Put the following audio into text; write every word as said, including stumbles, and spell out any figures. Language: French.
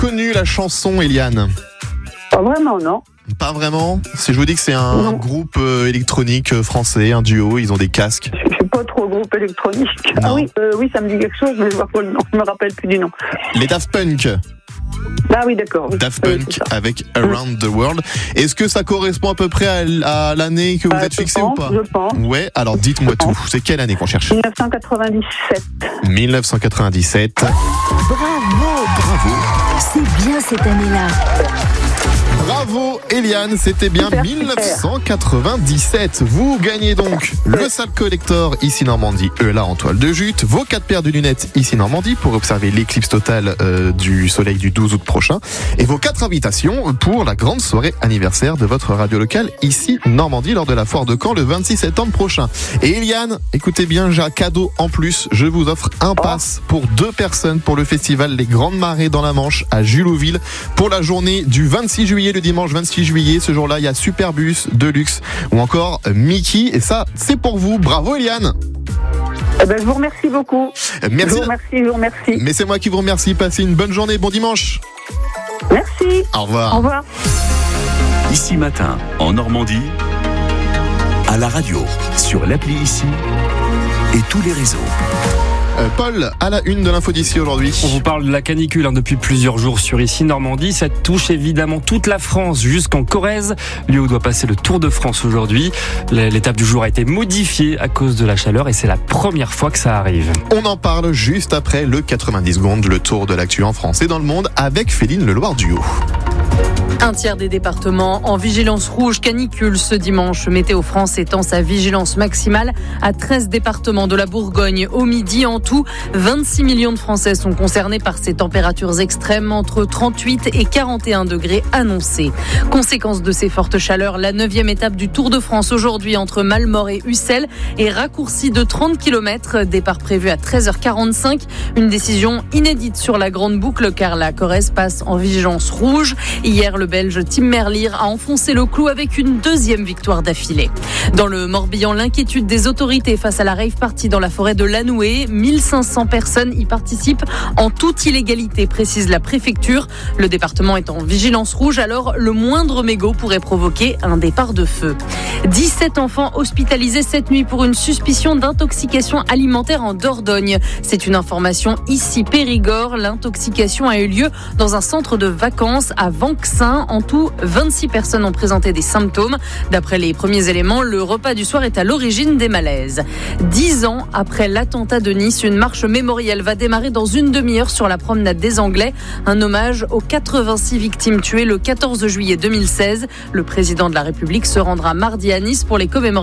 connu la chanson, Eliane? Pas vraiment, non. Pas vraiment. Si je vous dis que c'est un Non. groupe euh, électronique euh, français, un duo, ils ont des casques. Je je suis pas trop groupe électronique. Non. Ah oui, euh, oui, ça me dit quelque chose, mais je vois pas le nom. Je me rappelle plus du nom. Les Daft Punk. Ah oui, d'accord. Oui. Daft Oui, Punk c'est ça. avec Around the World. Est-ce que ça correspond à peu près à, l- à l'année que vous Ah, êtes je fixé pense, ou pas? Je pense. Ouais, alors dites-moi tout. C'est quelle année qu'on cherche? dix-neuf cent quatre-vingt-dix-sept. dix-neuf cent quatre-vingt-dix-sept. Bravo, Bravo. c'est bien cette année-là. Bravo Eliane, c'était bien Super, dix-neuf cent quatre-vingt-dix-sept. Vous gagnez donc le Salle Collector ici Normandie, eux là en toile de jute, vos quatre paires de lunettes ici Normandie pour observer l'éclipse totale euh, du soleil du douze août prochain et vos quatre invitations pour la grande soirée anniversaire de votre radio locale ici Normandie lors de la foire de Caen le vingt-six septembre prochain. Et Eliane, écoutez bien, j'ai un cadeau en plus, je vous offre un pass pour deux personnes pour le festival Les Grandes Marées dans la Manche à Julouville pour la journée du vingt-six juillet, le dimanche vingt-six juillet. Ce jour-là, il y a Superbus, Deluxe ou encore Mickey. Et ça, c'est pour vous. Bravo, Eliane. Eh ben, je vous remercie beaucoup. Euh, Je Merci. vous remercie, je vous remercie. Mais c'est moi qui vous remercie. Passez une bonne journée. Bon dimanche. Merci. Au revoir. Au revoir. Ici Matin, en Normandie, à la radio, sur l'appli Ici et tous les réseaux. Euh, Paul, à la une de l'info d'ici aujourd'hui. On vous parle de la canicule hein, depuis plusieurs jours sur Ici Normandie. Ça touche évidemment toute la France jusqu'en Corrèze, lieu où doit passer le Tour de France aujourd'hui. L'étape du jour a été modifiée à cause de la chaleur et c'est la première fois que ça arrive. On en parle juste après le quatre-vingt-dix secondes, le tour de l'actu en France et dans le monde avec Féline Leloir Duo. Un tiers des départements en vigilance rouge canicule ce dimanche. Météo France étend sa vigilance maximale à treize départements de la Bourgogne. Au midi, en tout, vingt-six millions de Français sont concernés par ces températures extrêmes entre trente-huit et quarante et un degrés annoncés. Conséquence de ces fortes chaleurs, la neuvième étape du Tour de France aujourd'hui entre Malmort et Ussel est raccourcie de trente kilomètres. Départ prévu à treize heures quarante-cinq. Une décision inédite sur la grande boucle car la Corrèze passe en vigilance rouge. Hier, le Belge Tim Merlier a enfoncé le clou avec une deuxième victoire d'affilée. Dans le Morbihan, l'inquiétude des autorités face à la rave party dans la forêt de Lanoué. mille cinq cents personnes y participent en toute illégalité, précise la préfecture. Le département est en vigilance rouge, alors le moindre mégot pourrait provoquer un départ de feu. dix-sept enfants hospitalisés cette nuit pour une suspicion d'intoxication alimentaire en Dordogne. C'est une information ici Périgord. L'intoxication a eu lieu dans un centre de vacances à Vanxin. En tout, vingt-six personnes ont présenté des symptômes. D'après les premiers éléments, le repas du soir est à l'origine des malaises. Dix ans après l'attentat de Nice, une marche mémorielle va démarrer dans une demi-heure sur la promenade des Anglais. Un hommage aux quatre-vingt-six victimes tuées le quatorze juillet deux mille seize. Le président de la République se rendra mardi à Nice pour les commémorations